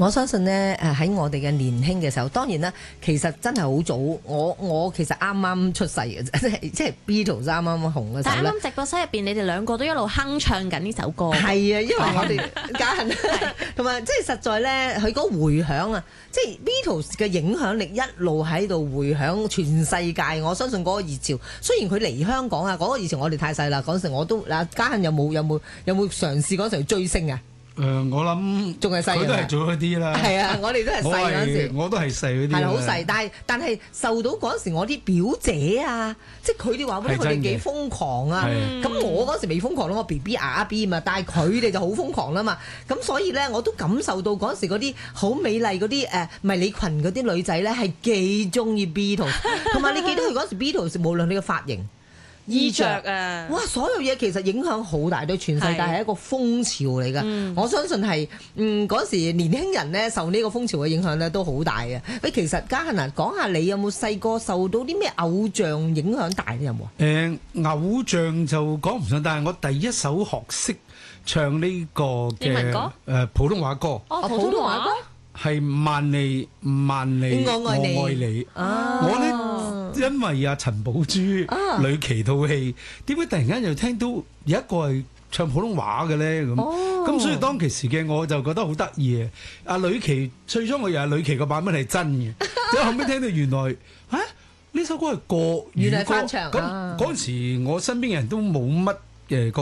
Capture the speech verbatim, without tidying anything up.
我相信呢，誒喺我哋嘅年輕嘅時候，當然啦，其實真係好早。我我其實啱啱出世嘅啫，即係即係 Beatles 啱啱紅嘅時候咧。 但啱啱直播室入邊，你哋兩個都一路哼唱緊呢首歌。 係啊，因為我哋家人同埋即係實在咧，佢嗰個迴響啊，即係 Beatles 嘅影響力一路喺度迴響全世界。我相信嗰個熱潮，雖然佢嚟香港啊，嗰、嗰個熱潮我哋太細啦。嗰時我都嗱，家人有冇有冇有冇嘗試嗰時追星啊？ 誒、呃，我諗仲係細， 佢都係早一啲啦。 係啊，我哋都係細嗰時， 我都係細嗰啲。 係啦，好細，但係但係受到嗰時我啲表姐啊，即係佢哋話俾佢哋幾瘋狂啊。咁我嗰時未瘋狂咯，我 B B 啊 B 嘛，但係佢哋就好瘋狂啦嘛。咁所以咧，我都感受到嗰時嗰啲好美麗嗰啲誒迷你裙嗰啲女仔咧，係幾中意 Beatles， 同埋你記得佢嗰時 Beatles， 無論你嘅髮型。 衣着啊！ 哇！所有嘢其實影響好大，對全世界係一個風潮嚟㗎。嗯、我相信係嗯嗰時年輕人咧受呢個風潮嘅影響咧都好大嘅。喂，其實嘉欣啊，講下你有冇細個受到啲咩偶像影響大咧？有冇啊？ 誒、呃，偶像就講唔上，但係我第一首學識唱呢個嘅誒、呃、普通話歌。 哦，普通話歌係萬里萬里我愛你。我，愛你啊、我呢。因為阿陳寶珠、啊、呂奇套戲，點解突然間又聽到有一個係唱普通話嘅咧？咁咁、哦、所以當其時嘅我就覺得好得意嘅。阿呂奇最初我以為呂奇個版本係真嘅，之後後尾聽到原來啊呢首歌係國語歌， 原來翻唱。 咁嗰陣時我身邊嘅人都冇乜嘅。